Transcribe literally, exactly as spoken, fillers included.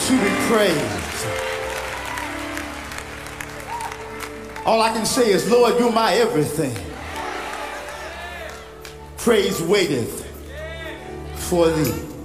to be praised. All I can say is, Lord, you're my everything. Praise waiteth for thee.